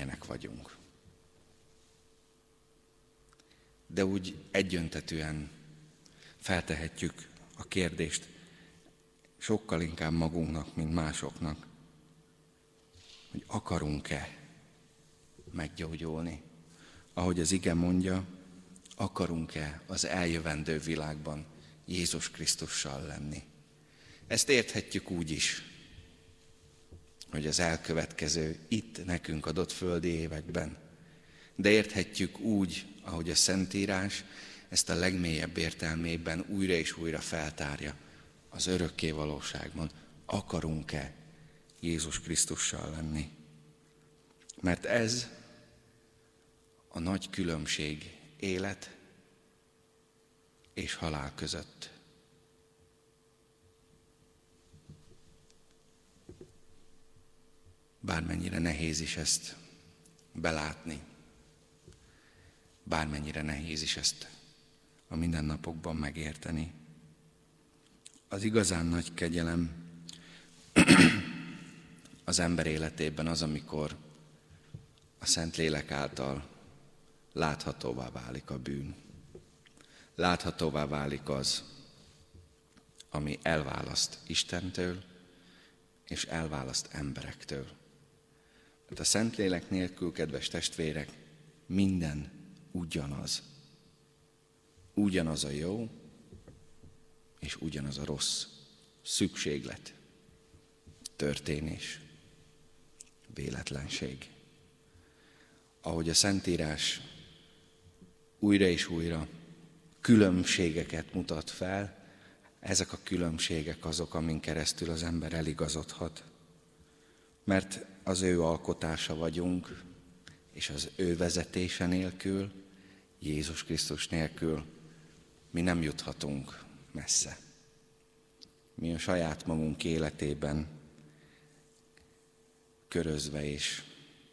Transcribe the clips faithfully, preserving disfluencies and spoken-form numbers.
milyenek vagyunk. De úgy egyöntetűen feltehetjük a kérdést sokkal inkább magunknak, mint másoknak, hogy akarunk-e meggyógyulni. Ahogy az ige mondja, akarunk-e az eljövendő világban Jézus Krisztussal lenni. Ezt érthetjük úgy is, hogy az elkövetkező itt nekünk adott földi években, de érthetjük úgy, ahogy a Szentírás ezt a legmélyebb értelmében újra és újra feltárja, az örökké valóságban. Akarunk-e Jézus Krisztussal lenni? Mert ez a nagy különbség élet és halál között. Bármennyire nehéz is ezt belátni, bármennyire nehéz is ezt a mindennapokban megérteni. Az igazán nagy kegyelem az ember életében az, amikor a Szentlélek által láthatóvá válik a bűn. Láthatóvá válik az, ami elválaszt Istentől, és elválaszt emberektől. Mert a Szentlélek nélkül, kedves testvérek, minden ugyanaz. Ugyanaz a jó, és ugyanaz a rossz. Szükséglet, történés, véletlenség. Ahogy a Szentírás újra és újra különbségeket mutat fel, ezek a különbségek azok, amin keresztül az ember eligazodhat. Mert az ő alkotása vagyunk, és az ő vezetése nélkül, Jézus Krisztus nélkül mi nem juthatunk messze. Mi a saját magunk életében körözve és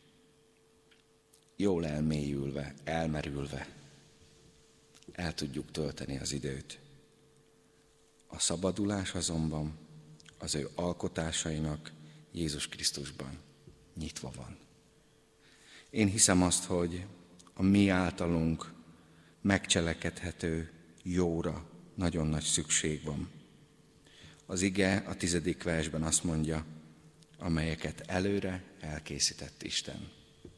jól elmélyülve, elmerülve el tudjuk tölteni az időt. A szabadulás azonban az ő alkotásainak Jézus Krisztusban nyitva van. Én hiszem azt, hogy a mi általunk megcselekedhető jóra nagyon nagy szükség van. Az ige a tizedik versben azt mondja, amelyeket előre elkészített Isten.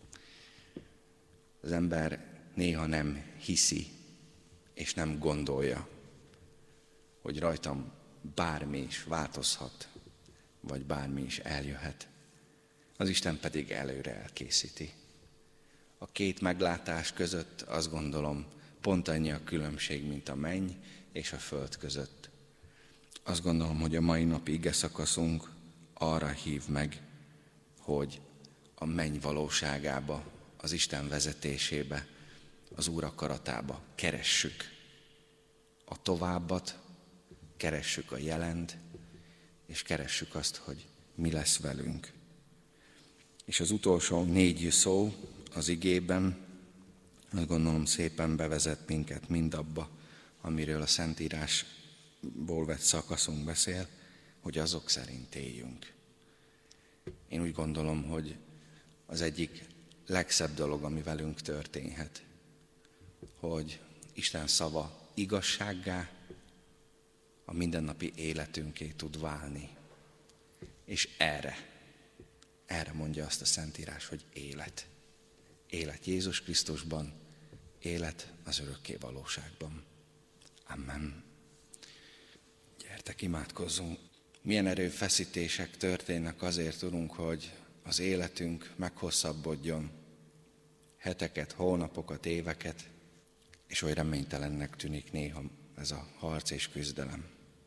Az ember néha nem hiszi, és nem gondolja, hogy rajtam bármi is változhat, vagy bármi is eljöhet. Az Isten pedig előre elkészíti. A két meglátás között azt gondolom, pont annyi a különbség, mint a menny és a föld között. Azt gondolom, hogy a mai napi ige szakaszunk arra hív meg, hogy a menny valóságába, az Isten vezetésébe, az Úr akaratába keressük a továbbat, keressük a jelent, és keressük azt, hogy mi lesz velünk. És az utolsó négy szó az igében, azt gondolom szépen bevezet minket mindabba, amiről a Szentírásból vett szakaszunk beszél, hogy azok szerint éljünk. Én úgy gondolom, hogy az egyik legszebb dolog, ami velünk történhet, hogy Isten szava igazsággá, a mindennapi életünké tud válni. És erre, erre mondja azt a Szentírás, hogy élet. Élet Jézus Krisztusban, élet az örökké valóságban. Amen. Gyertek, imádkozzunk. Milyen erőfeszítések történnek azért, Urunk, hogy az életünk meghosszabbodjon, heteket, hónapokat, éveket, és oly reménytelennek tűnik néha ez a harc és küzdelem.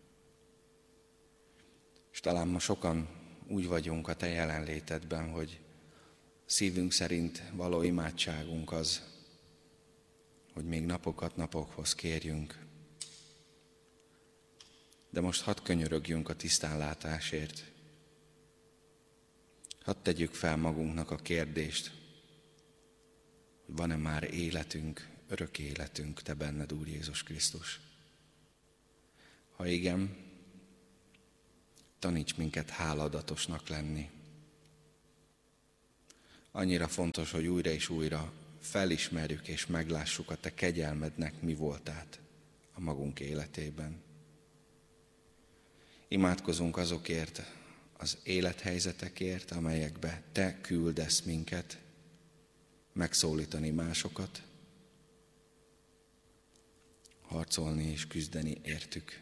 És talán ma sokan úgy vagyunk a Te jelenlétedben, hogy szívünk szerint való imádságunk az, hogy még napokat napokhoz kérjünk. De most hadd könyörögjünk a tisztánlátásért. Hadd tegyük fel magunknak a kérdést, hogy van-e már életünk, örök életünk Te benned, Úr Jézus Krisztus. Ha igen, taníts minket háladatosnak lenni. Annyira fontos, hogy újra és újra felismerjük és meglássuk a Te kegyelmednek mi voltát a magunk életében. Imádkozunk azokért az élethelyzetekért, amelyekbe Te küldesz minket, megszólítani másokat, harcolni és küzdeni értük.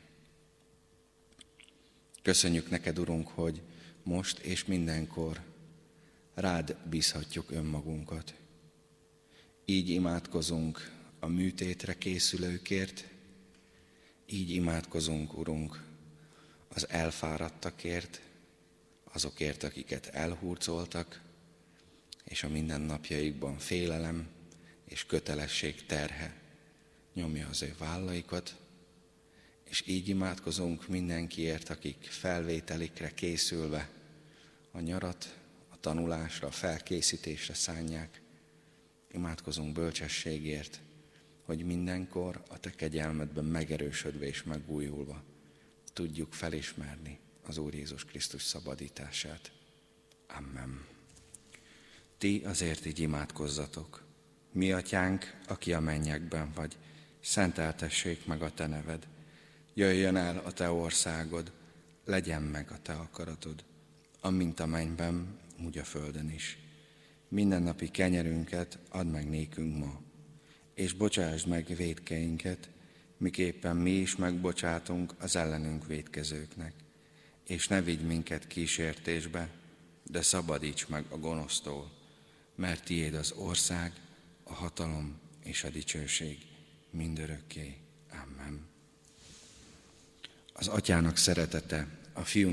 Köszönjük neked, Urunk, hogy most és mindenkor rád bízhatjuk önmagunkat. Így imádkozunk a műtétre készülőkért, így imádkozunk, Urunk, az elfáradtakért, azokért, akiket elhurcoltak, és a mindennapjaikban félelem és kötelesség terhe nyomja az ő vállaikat, és így imádkozunk mindenkiért, akik felvételikre készülve a nyarat, a tanulásra, a felkészítésre szánják. Imádkozunk bölcsességért, hogy mindenkor a Te kegyelmedben megerősödve és megújulva tudjuk felismerni az Úr Jézus Krisztus szabadítását. Amen. Ti azért így imádkozzatok. Mi atyánk, aki a mennyekben vagy, szenteltessék meg a Te neved. Jöjjön el a Te országod, legyen meg a Te akaratod, amint a mennyben, úgy a földön is. Mindennapi kenyerünket add meg nékünk ma, és bocsásd meg vétkeinket, miképpen mi is megbocsátunk az ellenünk vétkezőknek. És ne vigy minket kísértésbe, de szabadíts meg a gonosztól, mert tiéd az ország, a hatalom és a dicsőség mindörökké. Amen. Az Atyának szeretete, a Fiúnak